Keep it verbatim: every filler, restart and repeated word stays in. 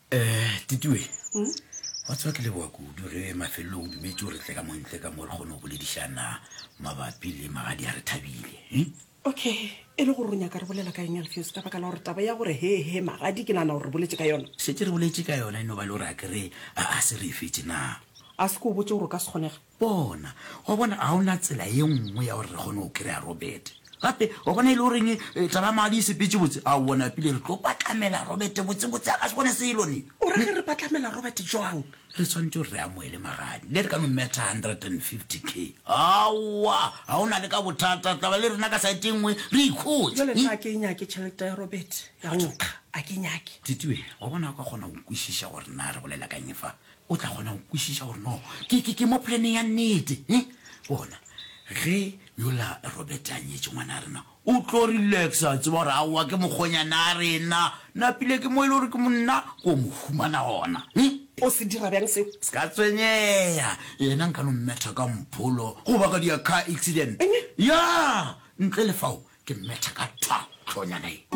eh titwe wa tswa ke le bua kudu re mafelo o dumetse o re tle ka montle ka mo re gone go boledishana mabapi le magadi a re thabile okay e le go ronya ka re bolela ka eng Alfios ka baka la gore taba ya gore he he magadi ke nana gore boletse ka yona se re boletse ka yona eno ba le re a kere a se re fetse na a se go botse gore ka se kgonega bona go bona a ona tsela ye nngwe ya gore re gone o kry-a Robert gape o bona e le goreng taba madi se petse botse a bona pele re tlo patlamela Robert botsebotse a ka se bone selo ne o re re patlamela Robert jwang re tshwantse re amoele magadi le re ka no meta one hundred fifty k awa ha ona le ka bothata taba le rena ka site engwe re ikhotse jole tla ke nya ke tšhelete ya Robert ya nka a ke nyake titwe o bona ka gona go kwishisha gore na re bolela ka nyefa o tla gona go kwishisha gore no ke ke ke mo planning ya nnete bona ge yola Robert a nyetse ngwana rena o tlo relaxa tseba re awa ke mogonyana rena na pile ke mo ile gore ke monna go mo humana gona o se dira bjang se ska tshwenyeya yena nka no mmetha ka mpholo go ba ka dia car accident ya ntle le fao ke mmetha ka twa tlonyana e